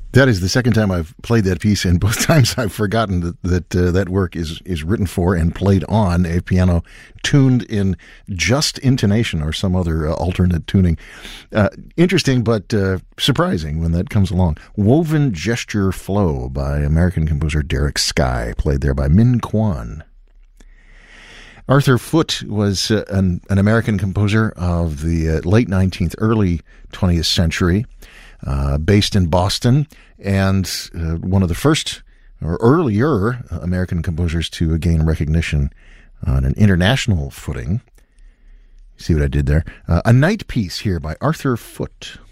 That is the second time I've played that piece, and both times I've forgotten that work is written for and played on a piano tuned in just intonation or some other alternate tuning. Interesting, but surprising when that comes along. Woven Gesture Flow by American composer Derek Skye, played there by Min Kwan. Arthur Foote was an American composer of the late 19th, early 20th century. Based in Boston, and one of the first or earlier American composers to gain recognition on an international footing. See what I did there? A night piece here by Arthur Foote.